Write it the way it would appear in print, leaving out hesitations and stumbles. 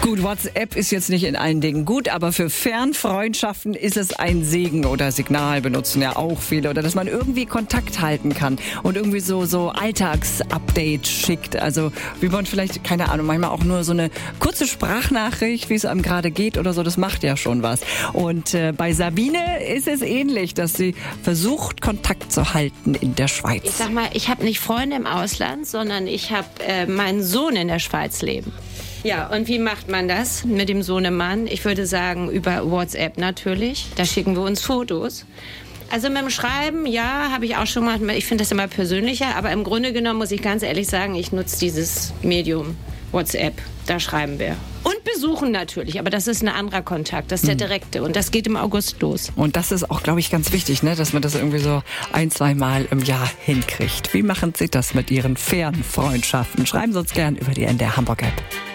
Gut, WhatsApp ist jetzt nicht in allen Dingen gut, aber für Fernfreundschaften ist es ein Segen. Oder Signal benutzen ja auch viele. Oder dass man irgendwie Kontakt halten kann und irgendwie so Alltagsupdates schickt. Also wie man vielleicht, keine Ahnung, manchmal auch nur so eine kurze Sprachnachricht, wie es einem gerade geht oder so, das macht ja schon was. Und bei Sabine ist es ähnlich, dass sie versucht, Kontakt zu halten in der Schweiz. Ich sag mal, ich habe nicht Freunde im Ausland, sondern ich habe meinen Sohn in der Schweiz leben. Ja, und wie macht man das mit dem Sohnemann? Ich würde sagen, über WhatsApp natürlich. Da schicken wir uns Fotos. Also mit dem Schreiben, ja, habe ich auch schon gemacht. Ich finde das immer persönlicher. Aber im Grunde genommen muss ich ganz ehrlich sagen, ich nutze dieses Medium WhatsApp. Da schreiben wir. Und besuchen natürlich. Aber das ist ein anderer Kontakt. Das ist der direkte. Und das geht im August los. Und das ist auch, glaube ich, ganz wichtig, ne? Dass man das irgendwie so 1-2 Mal im Jahr hinkriegt. Wie machen Sie das mit Ihren Fernfreundschaften? Schreiben Sie uns gern über die NDR Hamburg App.